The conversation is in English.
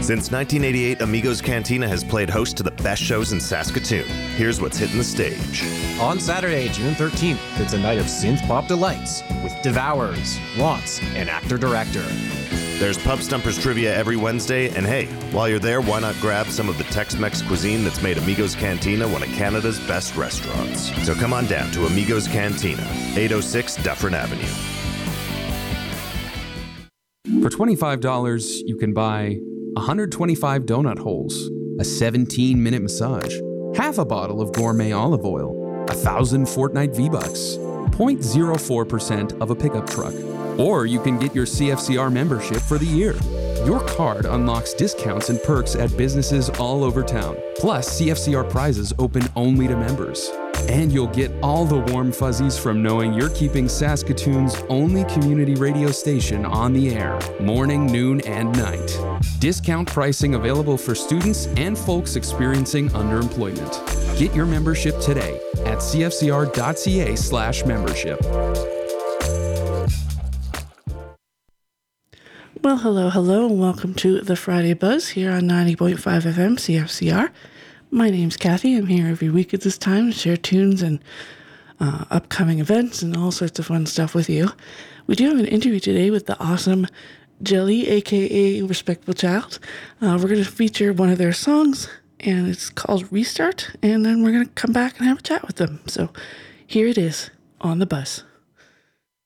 Since 1988, Amigos Cantina has played host to the best shows in Saskatoon. Here's what's hitting the stage. On Saturday, June 13th, it's a night of synth pop delights with Devourers, Wants, and Actor-Director. There's Pub Stumpers trivia every Wednesday, and hey, while you're there, why not grab some of the Tex-Mex cuisine that's made Amigos Cantina one of Canada's best restaurants. So come on down to Amigos Cantina, 806 Dufferin Avenue. For $25, you can buy 125 donut holes, a 17-minute massage, half a bottle of gourmet olive oil, 1,000 Fortnite V-Bucks, 0.04% of a pickup truck. Or you can get your CFCR membership for the year. Your card unlocks discounts and perks at businesses all over town, plus CFCR prizes open only to members. And you'll get all the warm fuzzies from knowing you're keeping Saskatoon's only community radio station on the air, morning, noon, and night. Discount pricing available for students and folks experiencing underemployment. Get your membership today at cfcr.ca/membership. Well, hello, and welcome to the Friday Buzz here on 90.5 FM CFCR. My name's Kathy. I'm here every week at this time to share tunes and upcoming events and all sorts of fun stuff with you. We do have an interview today with the awesome Jelly, aka Respectable Child. We're going to feature one of their songs, and it's called Restart, and then we're going to come back and have a chat with them. So here it is on the bus.